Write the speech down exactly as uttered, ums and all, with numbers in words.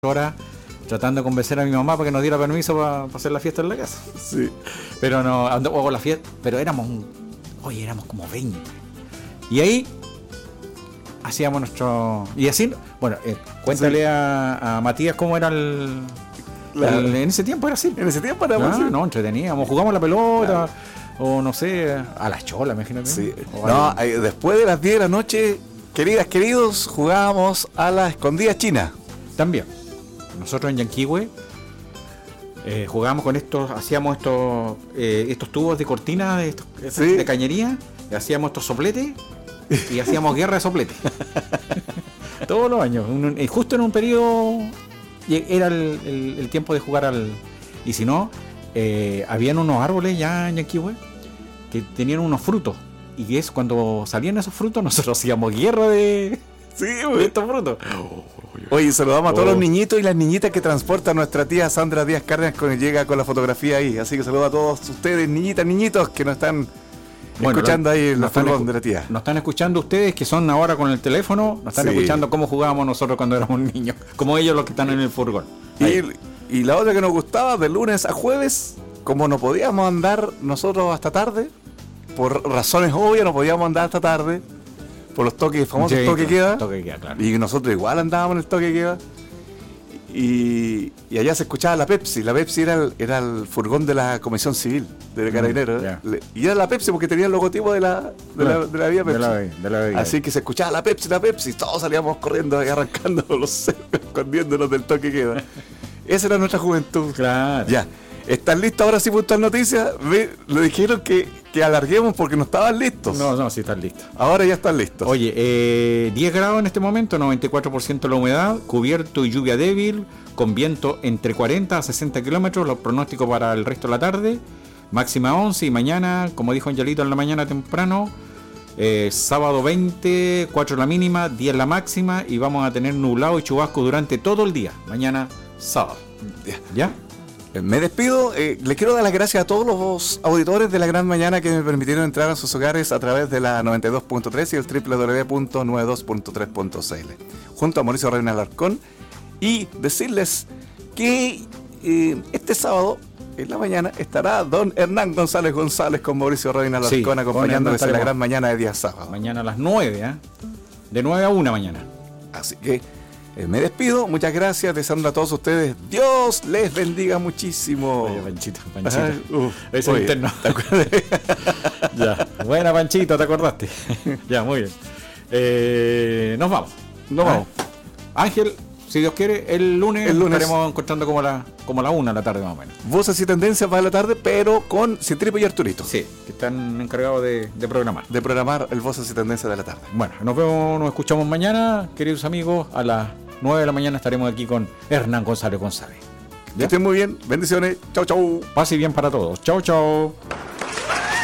horas tratando de convencer a mi mamá para que nos diera permiso para, para hacer la fiesta en la casa. Sí. Pero no, o la fiesta, pero éramos, oye, éramos como veinte. Y ahí hacíamos nuestro... Y así, bueno, eh, cuéntale sí. a, a Matías cómo era el... La, el en ese tiempo era así. En ese tiempo era ah, así. No, entreteníamos, jugamos la pelota, claro. O no sé, a las cholas, imagínate. Sí. No, eh, después de las diez de la noche, queridas, queridos, jugábamos a la escondida china. También. Nosotros en Yanquihue eh, jugábamos con estos, hacíamos estos eh, estos tubos de cortina de, estos, ¿Sí? de cañería, hacíamos estos sopletes y hacíamos guerra de sopletes. Todos los años, un, un, justo en un periodo era el, el, el tiempo de jugar al... Y si no, eh, habían unos árboles ya en Yanquihue que tenían unos frutos, y es cuando salían esos frutos nosotros hacíamos guerra de, sí, de estos frutos. Oye, saludamos a todos oh. los niñitos y las niñitas que transporta nuestra tía Sandra Díaz Cárdenas cuando llega con la fotografía ahí. Así que saludos a todos ustedes, niñitas, niñitos, que nos están bueno, escuchando lo, ahí en la furgón de la tía. Nos están escuchando ustedes que son ahora con el teléfono, nos están sí. escuchando cómo jugábamos nosotros cuando éramos niños, como ellos los que están en el furgón. Y, y la otra que nos gustaba, de lunes a jueves, como no podíamos andar nosotros hasta tarde, por razones obvias no podíamos andar hasta tarde, por los toques, famosos sí, toques queda, toque queda claro. Y nosotros igual andábamos en el toque queda. Y, y allá se escuchaba la Pepsi. La Pepsi era el, era el furgón de la Comisión Civil de Carabineros. Mm, yeah. Y era la Pepsi porque tenía el logotipo de la, de la, de la vía Pepsi. De la, de la Así que se escuchaba la Pepsi, la Pepsi. Todos salíamos corriendo y arrancando los cerros, escondiéndonos del toque queda. Esa era nuestra juventud. Claro. Ya. ¿Están listos ahora sí para estas noticias? Me, lo dijeron que, que alarguemos porque no estaban listos. No, no, sí están listos. Ahora ya están listos. Oye, eh, diez grados en este momento, noventa y cuatro por ciento la humedad, cubierto y lluvia débil, con viento entre cuarenta a sesenta kilómetros, los pronósticos para el resto de la tarde, máxima once, y mañana, como dijo Angelito en la mañana temprano, eh, sábado veinte, cuatro la mínima, diez la máxima, y vamos a tener nublado y chubasco durante todo el día, mañana sábado. ¿Ya? Me despido, eh, le quiero dar las gracias a todos los auditores de La Gran Mañana que me permitieron entrar a sus hogares a través de la noventa y dos punto tres y el doble u doble u doble u punto noventa y dos punto tres punto c l, junto a Mauricio Reina Alarcón, y decirles que eh, este sábado en la mañana estará don Hernán González González con Mauricio Reina Alarcón, sí, acompañándoles en La Gran Mañana de día sábado. Mañana a las nueve, ¿eh? De nueve a una mañana. Así que Eh, me despido, muchas gracias, deseando a todos ustedes, Dios les bendiga muchísimo. Oye, Panchito, Panchito. Ay, uh, Eso es interno. ¿Te acuerdas? Ya, buena Panchito, ¿te acordaste? Ya, muy bien. Eh, nos vamos. Nos vamos. Ángel, si Dios quiere, el lunes, el lunes estaremos encontrando como la como la una de la tarde más o menos. Voces y tendencias para la tarde, pero con Citripo y Arturito. Sí, que están encargados de, de programar. De programar el Voces y tendencias de la tarde. Bueno, nos vemos, nos escuchamos mañana, queridos amigos, a las nueve de la mañana estaremos aquí con Hernán González González. Que estén muy bien, bendiciones, chau chau. Paz y bien para todos, chau chau.